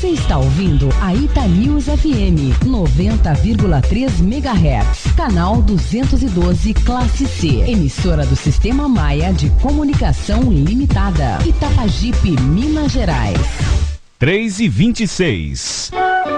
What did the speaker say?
está ouvindo a Itanews FM 90,3 MHz, canal 212, classe C, emissora do Sistema Maia de Comunicação Limitada, Itapajipe, Minas Gerais. 3h26.